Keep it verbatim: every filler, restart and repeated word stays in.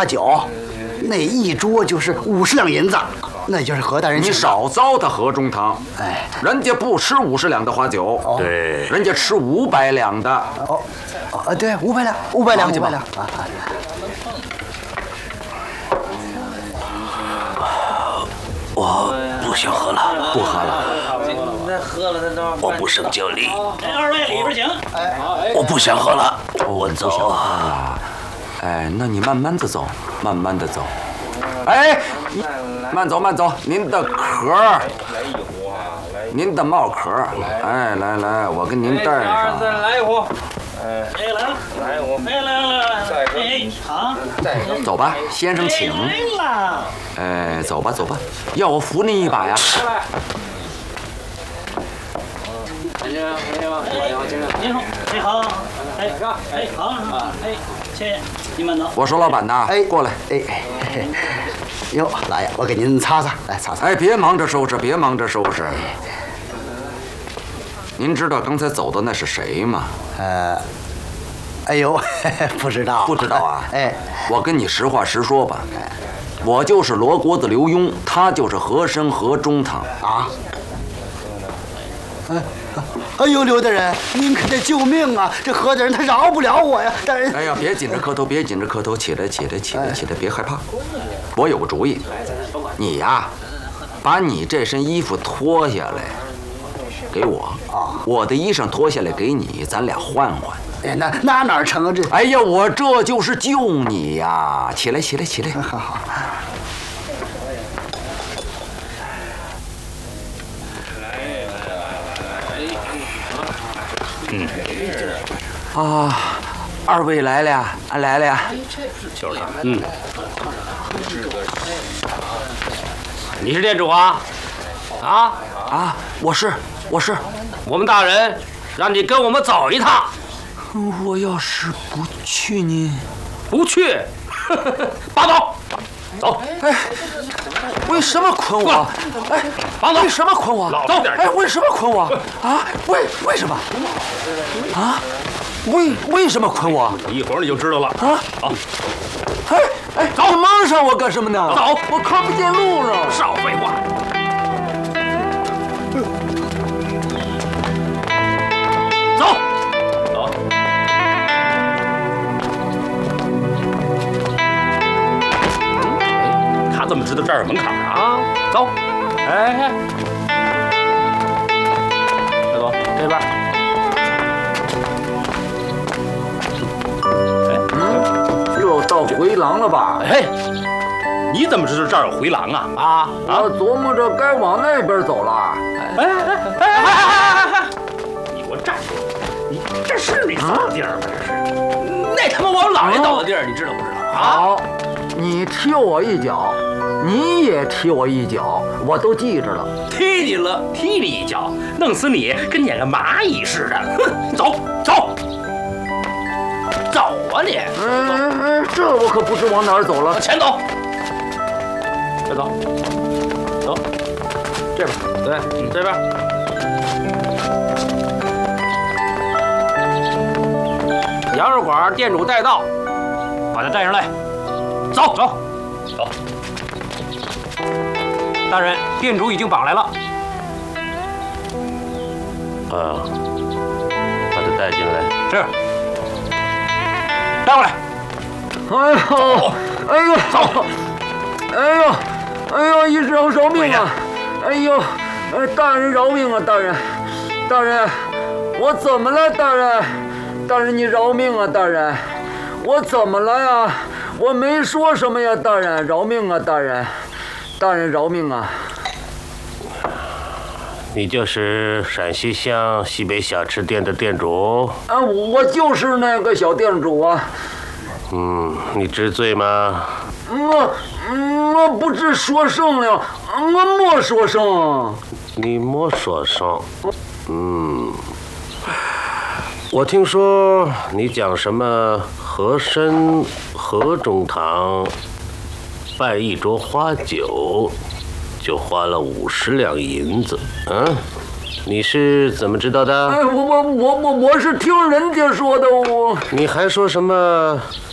花酒，那一桌就是五十两银子，那就是何大人。 你少糟蹋何中堂，哎，人家不吃五十两的花酒， 哦、对， 人家吃五百两的。 哦，哦，对，五百两，五百两，五百两啊！ 我不想喝了， 不喝了。 我不胜酒力。 二位里边请。 我不想喝了，我走。 啊，哎，那你慢慢的走，慢慢的走。哎，慢走慢走，您的壳，您的帽壳，哎，来来，我给您戴上。 再来一壶。哎，来了，来一壶。哎，来了来了。哎，好。 走吧，先生请。 来了。 哎，走吧走吧，要我扶您一把呀？ 您好，你好，哎，哎，好，哎，谢谢，你慢走。 我说老板呐， 哎， 过来， 哎，哟，老爷，我给您擦擦，来擦擦。 哎，别忙着收拾，别忙着收拾。您知道刚才走的那是谁吗？ 呃，哎呦，不知道， 不知道啊。 哎， 我跟你实话实说吧，我就是罗国子刘墉，他就是和珅何中堂啊。哎。哎呦，刘大人，您可得救命啊！这何大人他饶不了我呀，大人。 哎呀，别紧着磕头，别紧着磕头，起来，起来，起来，起来，别害怕。我有个主意，你呀，把你这身衣服脱下来给我啊，我的衣裳脱下来给你，咱俩换换。 哎，那那哪成啊？这， 哎呀，我这就是救你呀！起来，起来，起来。 好好。 嗯，啊，二位来了呀，来了呀， 就是他。嗯，你是店主啊？啊啊，我是，我是。 我们大人让你跟我们走一趟。 我要是不去呢？ 不去，绑走，走。 哎，为什么捆我？哎， 绑走。 为什么捆我？ 走点。 哎，为什么捆我？啊，为为什么？啊，为为什么捆我？ 一会儿你就知道了。 啊，好。哎哎，走，蒙上我干什么呢？ 走， 我看不见路了。 少废话。走。走。他怎么知道这儿有门槛啊？走。哎，再走这边。 哎，又到回廊了吧？ 哎，你怎么知道这儿有回廊啊？啊啊！ 我琢磨着该往那边走了。 哎哎哎哎哎哎！你给我站住！你这是你走的地儿吗？这是，那他妈我姥爷走的地儿，你知道不知道？啊！ 好，你踢我一脚，你也踢我一脚，我都记着了。 踢你了，踢你一脚，弄死你跟撵个蚂蚁似的！哼，走走走啊你！ 嗯嗯，这我可不知往哪儿走了。 往前走，再走，走这边，对，嗯，这边。羊肉馆店主带到，把他带上来。走走走。大人，店主已经绑来了。啊，把他带进来。是。带过来。 哎呦，哎呦， 走。 哎呦，哎呦，医生饶命啊！哎呦，哎，大人饶命啊！大人，大人，我怎么了？大人，大人你饶命啊！大人，我怎么了呀？我没说什么呀！大人饶命啊！大人，大人饶命啊！ 你就是陕西乡西北小吃店的店主？ 啊，我就是那个小店主啊。 嗯，你知罪吗？ 我我不知所生了，我没说声。 你没说声。嗯，我听说你讲什么和珅何中堂办一桌花酒，就花了五十两银子。嗯，你是怎么知道的？ 哎，我我我我我是听人家说的。我你还说什么